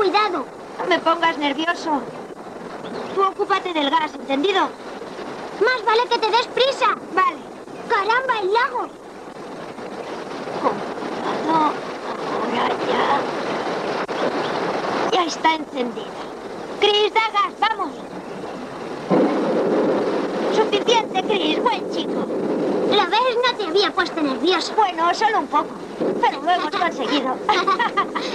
cuidado. No me pongas nervioso. Tú ocúpate del gas, ¿entendido? Más vale que te des prisa. Vale. ¡Caramba, el lago! Cuidado. Ahora ya. Ya está encendida. Chris, da gas, vamos. Suficiente, Chris. Buen chico. ¿Lo ves? No te había puesto nervioso. Bueno, solo un poco. Pero lo hemos conseguido.